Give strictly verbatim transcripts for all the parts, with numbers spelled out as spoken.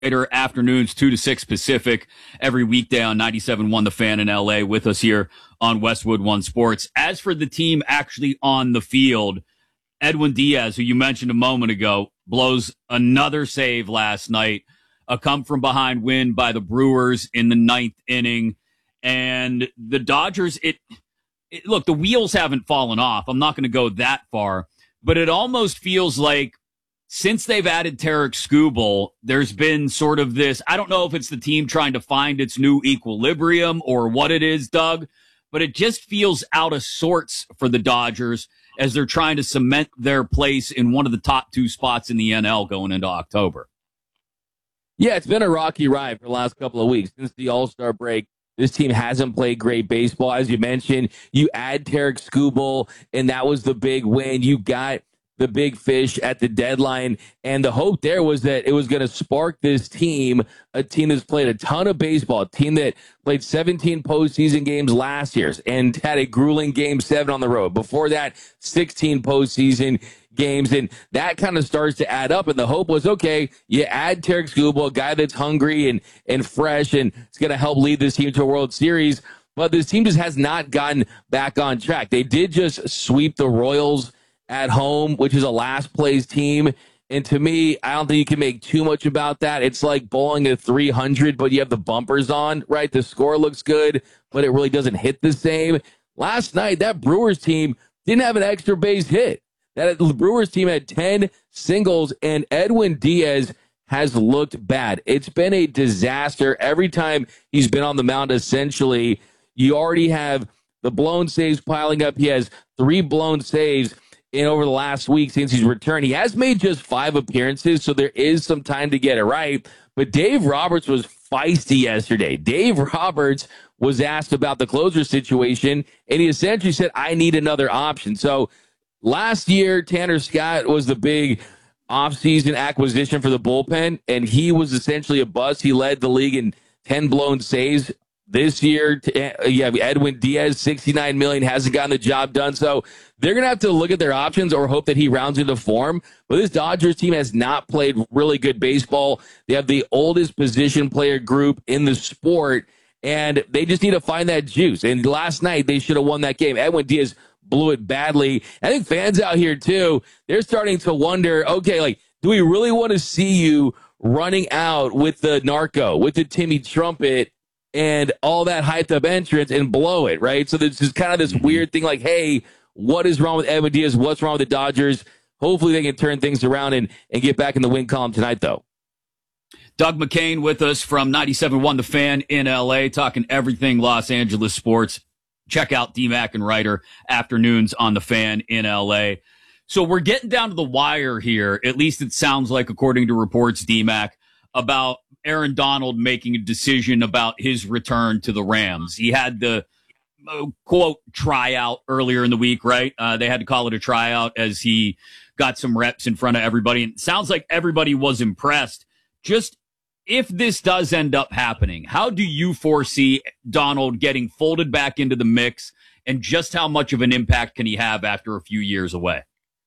Afternoons, two to six Pacific, every weekday on ninety-seven point one The Fan in L A, with us here on Westwood One Sports. As for the team actually on the field, Edwin Diaz, who you mentioned a moment ago, blows another save last night. A come-from-behind win by the Brewers in the ninth inning. And the Dodgers, it, it look, the wheels haven't fallen off. I'm not going to go that far, but it almost feels like since they've added Tarik Skubal, there's been sort of this, I don't know if it's the team trying to find its new equilibrium or what it is, Doug, but it just feels out of sorts for the Dodgers as they're trying to cement their place in one of the top two spots in the N L going into October. Yeah, it's been a rocky ride for the last couple of weeks. Since the All-Star break, this team hasn't played great baseball. As you mentioned, you add Tarik Skubal, and that was the big win. You got the big fish at the deadline, and the hope there was that it was going to spark this team, a team that's played a ton of baseball, a team that played seventeen postseason games last year and had a grueling game seven on the road. Before that, sixteen postseason games, and that kind of starts to add up, and the hope was, okay, you add Tarik Skubal, a guy that's hungry and, and fresh, and it's going to help lead this team to a World Series, but this team just has not gotten back on track. They did just sweep the Royals at home, which is a last-place team. And to me, I don't think you can make too much about that. It's like bowling at three hundred, but you have the bumpers on, right? The score looks good, but it really doesn't hit the same. Last night, that Brewers team didn't have an extra base hit. That the Brewers team had ten singles, and Edwin Diaz has looked bad. It's been a disaster. Every time he's been on the mound, essentially, you already have the blown saves piling up. He has three blown saves in over the last week since he's returned. He has made just five appearances, so there is some time to get it right. But Dave Roberts was feisty yesterday. Dave Roberts was asked about the closer situation, and he essentially said, I need another option. So last year, Tanner Scott was the big offseason acquisition for the bullpen, and he was essentially a bust. He led the league in ten blown saves. This year, you have Edwin Diaz, sixty-nine million dollars, hasn't gotten the job done. So they're going to have to look at their options or hope that he rounds into form. But this Dodgers team has not played really good baseball. They have the oldest position player group in the sport, and they just need to find that juice. And last night, they should have won that game. Edwin Diaz blew it badly. I think fans out here, too, they're starting to wonder, okay, like, do we really want to see you running out with the narco, with the Timmy Trumpet, and all that hyped up entrance and blow it, right? So there's just kind of this weird thing like, hey, what is wrong with Edwin Diaz? What's wrong with the Dodgers? Hopefully they can turn things around and, and get back in the win column tonight, though. Doug McCain with us from ninety-seven point one The Fan in L A, talking everything Los Angeles sports. Check out D Mac and Ryder afternoons on The Fan in L A. So we're getting down to the wire here, at least it sounds like, according to reports, D Mac, about Aaron Donald making a decision about his return to the Rams. He had the, uh, quote, tryout earlier in the week, right? Uh, they had to call it a tryout as he got some reps in front of everybody. And it sounds like everybody was impressed. Just if this does end up happening, how do you foresee Donald getting folded back into the mix, and just how much of an impact can he have after a few years away?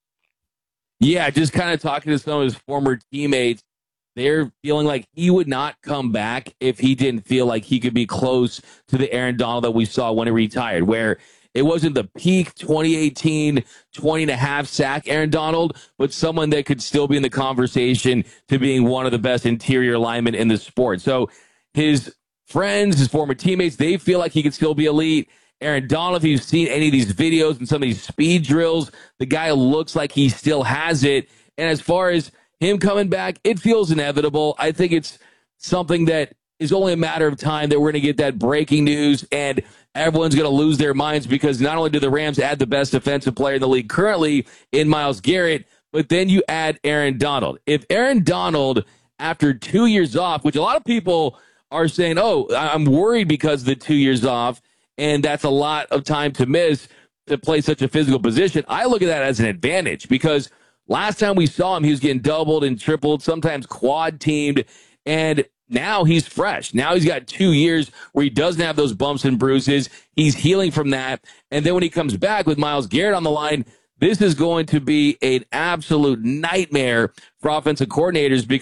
Yeah, just kind of talking to some of his former teammates, they're feeling like he would not come back if he didn't feel like he could be close to the Aaron Donald that we saw when he retired, where it wasn't the peak twenty eighteen, twenty and a half sack Aaron Donald, but someone that could still be in the conversation to being one of the best interior linemen in the sport. So his friends, his former teammates, they feel like he could still be elite. Aaron Donald, if you've seen any of these videos and some of these speed drills, the guy looks like he still has it. And as far as him coming back, it feels inevitable. I think it's something that is only a matter of time that we're going to get that breaking news, and everyone's going to lose their minds, because not only do the Rams add the best defensive player in the league currently in Myles Garrett, but then you add Aaron Donald. If Aaron Donald, after two years off, which a lot of people are saying, oh, I'm worried because of the two years off, and that's a lot of time to miss to play such a physical position, I look at that as an advantage, because last time we saw him, he was getting doubled and tripled, sometimes quad teamed, and now he's fresh. Now he's got two years where he doesn't have those bumps and bruises. He's healing from that. And then when he comes back with Myles Garrett on the line, this is going to be an absolute nightmare for offensive coordinators, because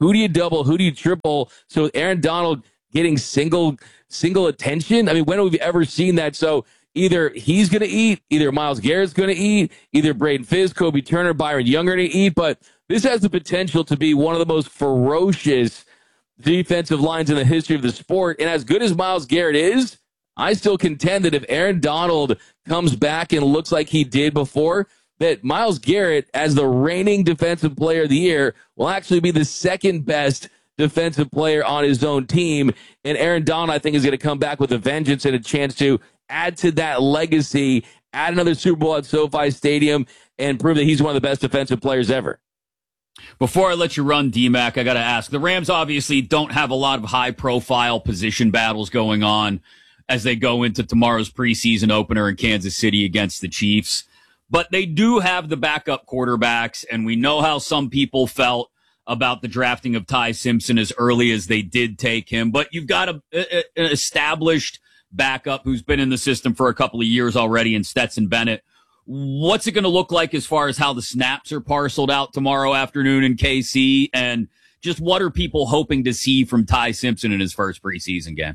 Who do you double? Who do you triple? So Aaron Donald getting single single attention. I mean, when have we ever seen that? So either he's going to eat, either Myles Garrett's going to eat, either Braden Fizz, Kobe Turner, Byron Young are going to eat. But this has the potential to be one of the most ferocious defensive lines in the history of the sport. And as good as Myles Garrett is, I still contend that if Aaron Donald comes back and looks like he did before, that Myles Garrett, as the reigning defensive player of the year, will actually be the second best defensive player on his own team. And Aaron Donald, I think, is going to come back with a vengeance and a chance to add to that legacy, add another Super Bowl at SoFi Stadium, and prove that he's one of the best defensive players ever. Before I let you run, D-Mac, I got to ask. The Rams obviously don't have a lot of high-profile position battles going on as they go into tomorrow's preseason opener in Kansas City against the Chiefs. But they do have the backup quarterbacks, and we know how some people felt about the drafting of Ty Simpson as early as they did take him. But you've got a, a, an established backup who's been in the system for a couple of years already in Stetson Bennett. What's it going to look like as far as how the snaps are parceled out tomorrow afternoon in K C? And just what are people hoping to see from Ty Simpson in his first preseason game?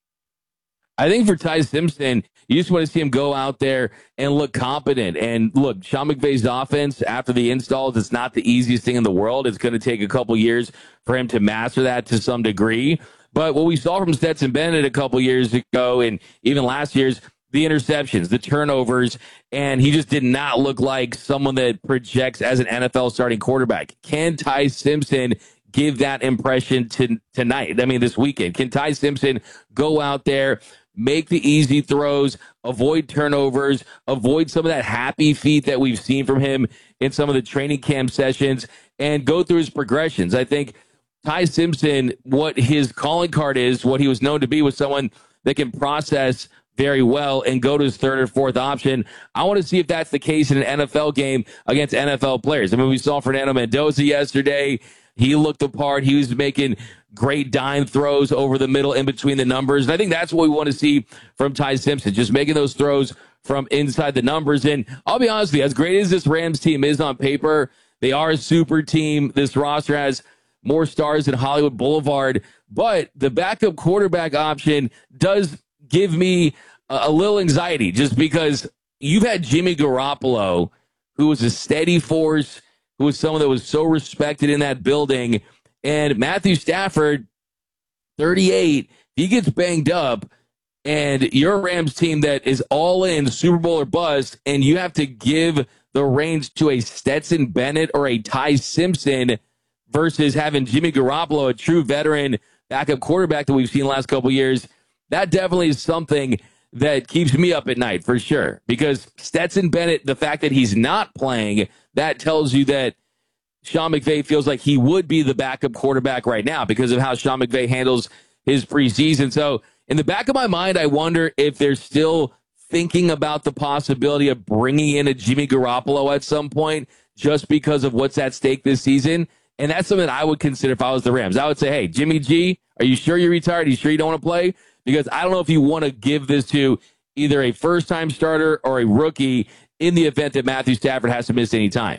I think for Ty Simpson, you just want to see him go out there and look competent. And look, Sean McVay's offense, after the installs, it's not the easiest thing in the world. It's going to take a couple years for him to master that to some degree. But what we saw from Stetson Bennett a couple years ago, and even last year's, the interceptions, the turnovers, and he just did not look like someone that projects as an N F L starting quarterback. Can Ty Simpson give that impression to, tonight? I mean, this weekend. Can Ty Simpson go out there, make the easy throws, avoid turnovers, avoid some of that happy feet that we've seen from him in some of the training camp sessions, and go through his progressions? I think Ty Simpson, what his calling card is, what he was known to be, was someone that can process very well and go to his third or fourth option. I want to see if that's the case in an N F L game against N F L players. I mean, we saw Fernando Mendoza yesterday. He looked the part. He was making great dime throws over the middle in between the numbers. And I think that's what we want to see from Ty Simpson, just making those throws from inside the numbers. And I'll be honest with you, as great as this Rams team is on paper, they are a super team. This roster has more stars than Hollywood Boulevard, but the backup quarterback option does give me a, a little anxiety, just because you've had Jimmy Garoppolo, who was a steady force, who was someone that was so respected in that building, and Matthew Stafford, thirty-eight, he gets banged up, and your Rams team that is all in Super Bowl or bust, and you have to give the reins to a Stetson Bennett or a Ty Simpson versus having Jimmy Garoppolo, a true veteran backup quarterback that we've seen the last couple of years. That definitely is something that keeps me up at night for sure, because Stetson Bennett, the fact that he's not playing, that tells you that Sean McVay feels like he would be the backup quarterback right now because of how Sean McVay handles his preseason. So in the back of my mind, I wonder if they're still thinking about the possibility of bringing in a Jimmy Garoppolo at some point just because of what's at stake this season. And that's something that I would consider if I was the Rams. I would say, hey, Jimmy G, are you sure you're retired? Are you sure you don't want to play? Because I don't know if you want to give this to either a first-time starter or a rookie in the event that Matthew Stafford has to miss any time.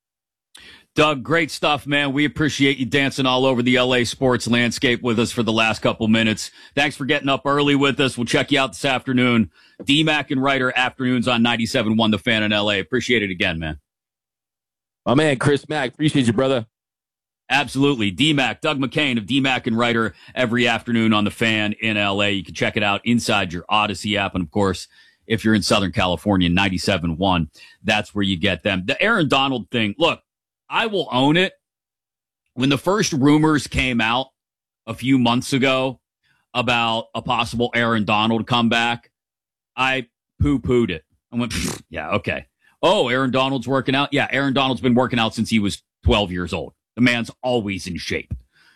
Doug, great stuff, man. We appreciate you dancing all over the L A sports landscape with us for the last couple minutes. Thanks for getting up early with us. We'll check you out this afternoon. D-Mac and Ryder, afternoons on ninety-seven point one The Fan in L A. Appreciate it again, man. My man, Chris Mack. Appreciate you, brother. Absolutely. D-Mac, Doug McCain of D-Mac and Ryder every afternoon on The Fan in L A. You can check it out inside your Odyssey app. And, of course, if you're in Southern California, ninety-seven point one, that's where you get them. The Aaron Donald thing, look, I will own it. When the first rumors came out a few months ago about a possible Aaron Donald comeback, I poo-pooed it. I went, yeah, okay. Oh, Aaron Donald's working out? Yeah, Aaron Donald's been working out since he was twelve years old. The man's always in shape.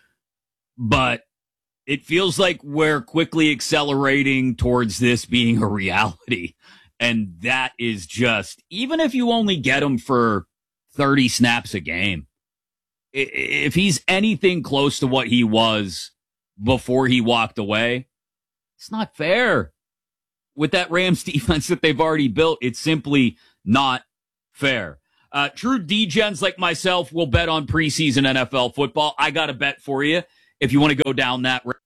But it feels like we're quickly accelerating towards this being a reality. And that is just, even if you only get him for thirty snaps a game, if he's anything close to what he was before he walked away, it's not fair. With that Rams defense that they've already built, it's simply not fair. Uh, true D-gens like myself will bet on preseason N F L football. I got a bet for you if you want to go down that route.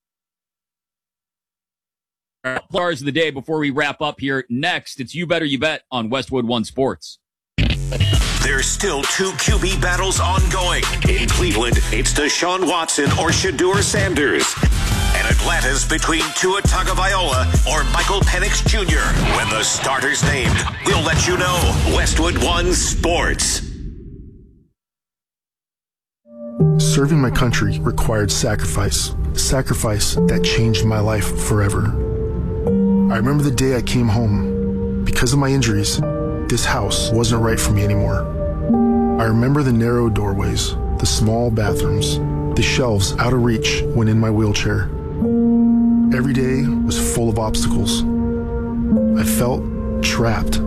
Stars of the day before we wrap up here. Next, it's You Better You Bet on Westwood One Sports. There's still two Q B battles ongoing. In Cleveland, it's Deshaun Watson or Shedeur Sanders. And Atlanta's between Tua Tagovailoa or Michael Penix Junior When the starter's named, we'll let you know. Westwood One Sports. Serving my country required sacrifice. Sacrifice that changed my life forever. I remember the day I came home. Because of my injuries, this house wasn't right for me anymore. I remember the narrow doorways, the small bathrooms, the shelves out of reach when in my wheelchair. Every day was full of obstacles. I felt trapped.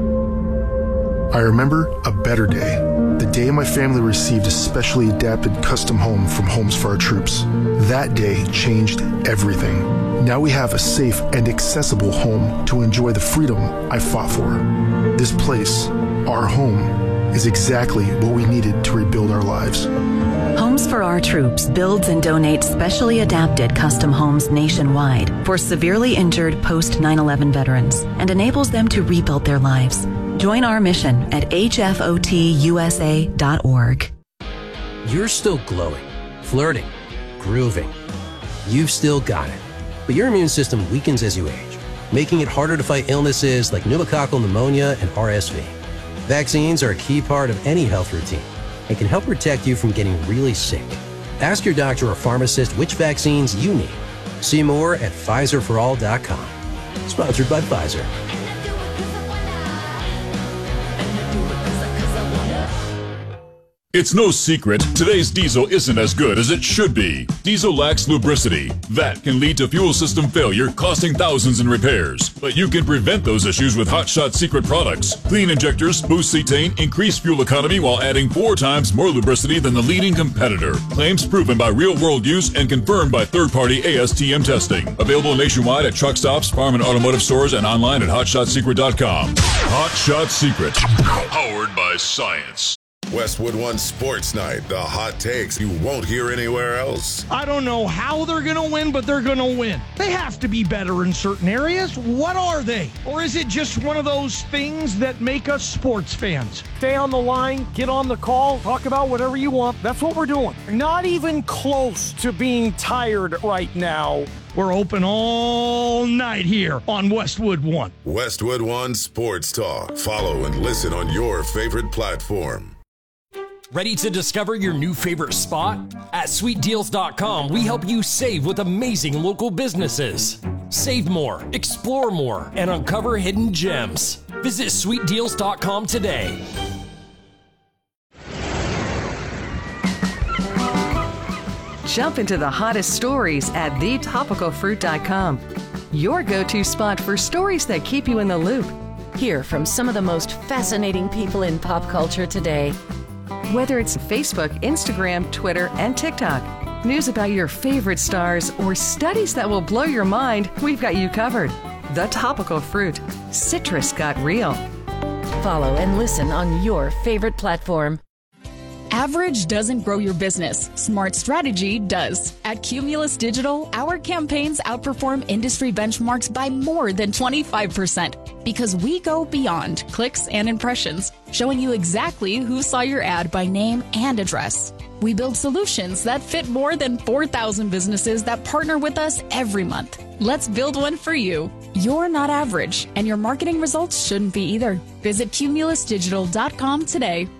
I remember a better day, the day my family received a specially adapted custom home from Homes for Our Troops. That day changed everything. Now we have a safe and accessible home to enjoy the freedom I fought for. This place, our home, is exactly what we needed to rebuild our lives. Homes for Our Troops builds and donates specially adapted custom homes nationwide for severely injured post nine eleven veterans and enables them to rebuild their lives. Join our mission at H F O T U S A dot org. You're still glowing, flirting, grooving. You've still got it. But your immune system weakens as you age, making it harder to fight illnesses like pneumococcal pneumonia and R S V. Vaccines are a key part of any health routine and can help protect you from getting really sick. Ask your doctor or pharmacist which vaccines you need. See more at Pfizer for all dot com. Sponsored by Pfizer. It's no secret, today's diesel isn't as good as it should be. Diesel lacks lubricity. That can lead to fuel system failure, costing thousands in repairs. But you can prevent those issues with Hot Shot Secret products. Clean injectors, boost cetane, increase fuel economy while adding four times more lubricity than the leading competitor. Claims proven by real-world use and confirmed by third-party A S T M testing. Available nationwide at truck stops, farm and automotive stores, and online at hot shot secret dot com. Hot Shot Secret. Powered by science. Westwood One Sports Night, the hot takes you won't hear anywhere else. I don't know how they're going to win, but they're going to win. They have to be better in certain areas. What are they? Or is it just one of those things that make us sports fans? Stay on the line, get on the call, talk about whatever you want. That's what we're doing. Not even close to being tired right now. We're open all night here on Westwood One. Westwood One Sports Talk. Follow and listen on your favorite platform. Ready to discover your new favorite spot? At sweet deals dot com, we help you save with amazing local businesses. Save more, explore more, and uncover hidden gems. Visit sweet deals dot com today. Jump into the hottest stories at the topical fruit dot com. Your go-to spot for stories that keep you in the loop. Hear from some of the most fascinating people in pop culture today. Whether it's Facebook, Instagram, Twitter, and TikTok, news about your favorite stars, or studies that will blow your mind, we've got you covered. The Topical Fruit. Citrus got real. Follow and listen on your favorite platform. Average doesn't grow your business. Smart strategy does. At Cumulus Digital, our campaigns outperform industry benchmarks by more than twenty-five percent because we go beyond clicks and impressions, showing you exactly who saw your ad by name and address. We build solutions that fit more than four thousand businesses that partner with us every month. Let's build one for you. You're not average, and your marketing results shouldn't be either. Visit Cumulus Digital dot com today.